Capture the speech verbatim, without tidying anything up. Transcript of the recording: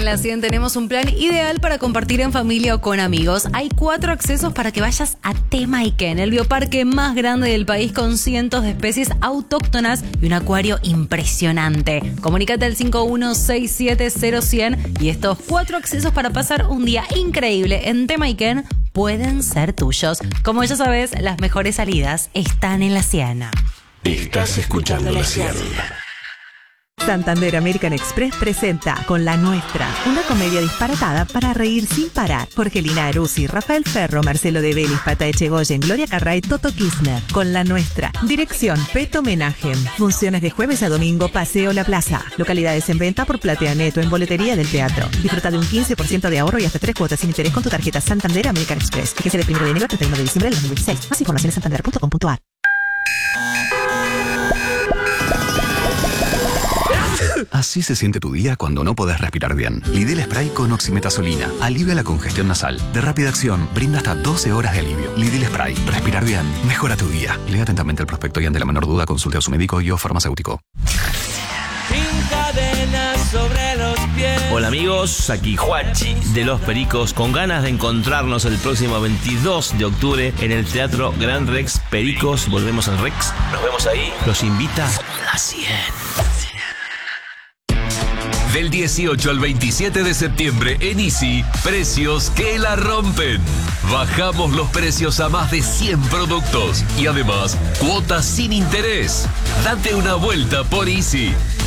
En la cien tenemos un plan ideal para compartir en familia o con amigos. Hay cuatro accesos para que vayas a Temaiken, el bioparque más grande del país con cientos de especies autóctonas y un acuario impresionante. Comunícate al cinco uno seis siete cero cien y estos cuatro accesos para pasar un día increíble en Temaiken pueden ser tuyos. Como ya sabes, las mejores salidas están en la cien. Estás escuchando la cien. Santander American Express presenta Con la Nuestra, una comedia disparatada para reír sin parar. Jorgelina Aruzzi, Rafael Ferro, Marcelo de Vélez, Pata Echegoyen, Gloria Carray, Toto Kirchner. Con la Nuestra. Dirección Peto Menaje. Funciones de jueves a domingo, Paseo La Plaza. Localidades en venta por Platea Neto en boletería del teatro. Disfruta de un quince por ciento de ahorro y hasta tres cuotas sin interés con tu tarjeta Santander American Express. Que sea del primero de enero al treinta y uno de diciembre del dos mil dieciséis. Más información en santander punto com punto a r. Así se siente tu día cuando no podés respirar bien. Lidl Spray con oximetazolina alivia la congestión nasal. De rápida acción, brinda hasta doce horas de alivio. Lidl Spray. Respirar bien. Mejora tu día. Lea atentamente el prospecto y ante la menor duda consulte a su médico y o farmacéutico. Sin cadenas sobre los pies. Hola amigos, aquí Juanchi de Los Pericos, con ganas de encontrarnos el próximo veintidós de octubre en el Teatro Gran Rex Pericos. Volvemos al Rex. Nos vemos ahí. Los invita la cien. Del dieciocho al veintisiete de septiembre en Easy, precios que la rompen. Bajamos los precios a más de cien productos y además cuotas sin interés. Date una vuelta por Easy.